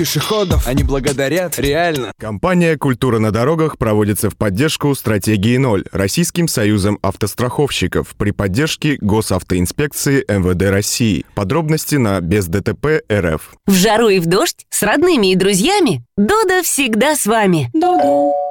пешеходов. Они благодарят, реально. Компания «Культура на дорогах» проводится в поддержку стратегии 0 Российским союзом автостраховщиков при поддержке Госавтоинспекции МВД России. Подробности на бездтп.рф. В жару и в дождь, с родными и друзьями Додо всегда с вами. Додо.